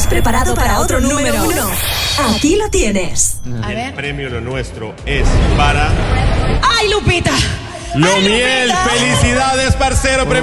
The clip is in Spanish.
preparado para otro número 1? Aquí lo tienes. A ver. El premio Lo Nuestro es para... ¡Ay, Lupita! Lomiel. ¡Felicidades, parcero!